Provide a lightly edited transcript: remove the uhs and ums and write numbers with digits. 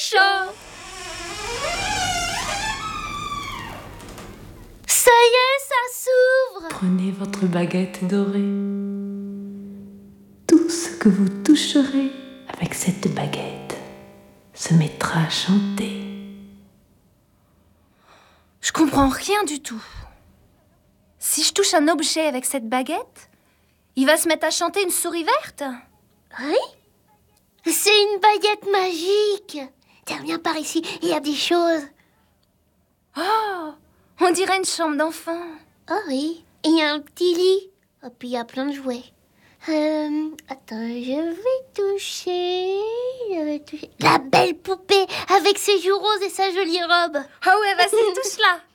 touche. Ça y est, ça s'ouvre. Prenez votre baguette dorée. Tout ce que vous toucherez avec cette baguette se mettra à chanter. Je comprends rien du tout. Si je touche un objet avec cette baguette, il va se mettre à chanter une souris verte? Oui? C'est une baguette magique. Tiens, viens par ici, il y a des choses. Oh, on dirait une chambre d'enfant. Oh oui, et il y a un petit lit. Et puis il y a plein de jouets. Attends, je vais toucher... La belle poupée avec ses joues roses et sa jolie robe. Ah ouais, vas-y, touche-la.